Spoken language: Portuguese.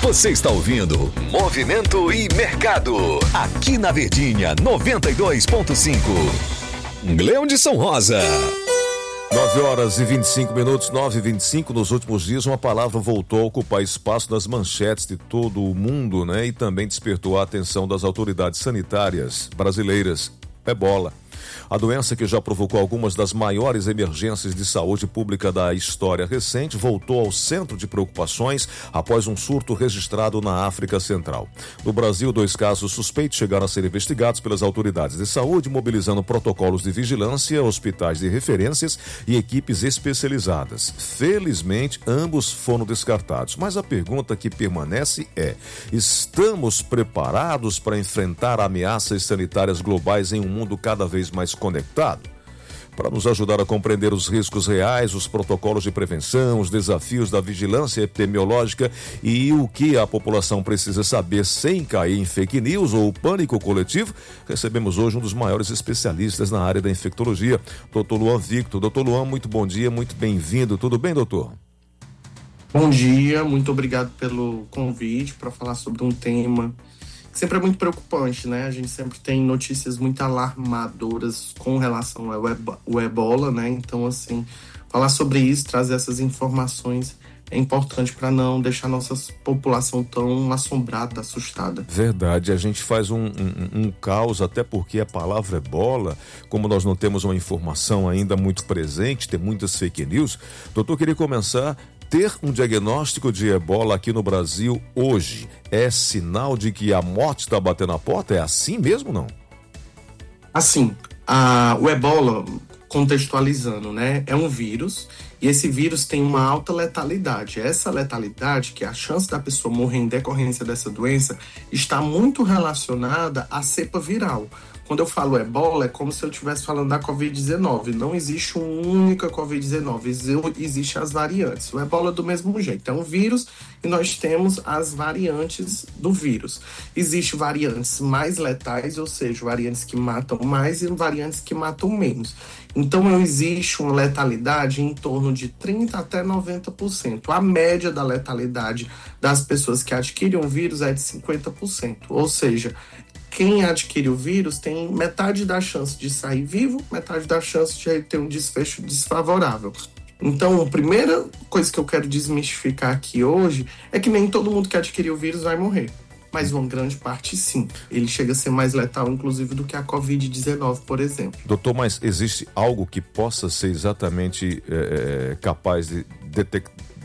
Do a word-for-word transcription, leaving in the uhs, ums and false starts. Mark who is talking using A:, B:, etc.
A: Você está ouvindo Movimento e Mercado, aqui na Verdinha noventa e dois ponto cinco. Gleudson Rosa.
B: nove horas e vinte e cinco minutos, nove e vinte e cinco. Nos últimos dias, uma palavra voltou a ocupar espaço nas manchetes de todo o mundo, né? E também despertou a atenção das autoridades sanitárias brasileiras. Ebola. A doença, que já provocou algumas das maiores emergências de saúde pública da história recente, voltou ao centro de preocupações após um surto registrado na África Central. No Brasil, dois casos suspeitos chegaram a ser investigados pelas autoridades de saúde, mobilizando protocolos de vigilância, hospitais de referências e equipes especializadas. Felizmente, ambos foram descartados. Mas a pergunta que permanece é: estamos preparados para enfrentar ameaças sanitárias globais em um mundo cada vez mais conectado? Para nos ajudar a compreender os riscos reais, os protocolos de prevenção, os desafios da vigilância epidemiológica e o que a população precisa saber sem cair em fake news ou pânico coletivo, recebemos hoje um dos maiores especialistas na área da infectologia, doutor Luan Victor. doutor Luan, muito bom dia, muito bem-vindo. Tudo bem, doutor?
C: Bom dia, muito obrigado pelo convite para falar sobre um tema sempre é muito preocupante, né? A gente sempre tem notícias muito alarmadoras com relação ao ebola, né? Então, assim, falar sobre isso, trazer essas informações é importante para não deixar a nossa população tão assombrada, assustada.
B: Verdade, a gente faz um, um, um caos, até porque a palavra ebola, como nós não temos uma informação ainda muito presente, tem muitas fake news. Doutor, queria começar. Ter um diagnóstico de ebola aqui no Brasil hoje é sinal de que a morte está batendo a porta? É assim mesmo, não?
C: Assim, a, o ebola, contextualizando, né, é um vírus e esse vírus tem uma alta letalidade. Essa letalidade, que é a chance da pessoa morrer em decorrência dessa doença, está muito relacionada à cepa viral. Quando eu falo ebola, é como se eu estivesse falando da covid dezenove. Não existe uma única covid dezenove, existem as variantes. O ebola é do mesmo jeito, é um vírus e nós temos as variantes do vírus. Existem variantes mais letais, ou seja, variantes que matam mais e variantes que matam menos. Então, existe uma letalidade em torno de trinta até noventa por cento. A média da letalidade das pessoas que adquirem o vírus é de cinquenta por cento, ou seja, quem adquire o vírus tem metade da chance de sair vivo, metade da chance de ter um desfecho desfavorável. Então, a primeira coisa que eu quero desmistificar aqui hoje é que nem todo mundo que adquiriu o vírus vai morrer. Mas uma grande parte sim. Ele chega a ser mais letal, inclusive, do que a covid dezenove, por exemplo.
B: Doutor, mas existe algo que possa ser exatamente é, capaz de detectar,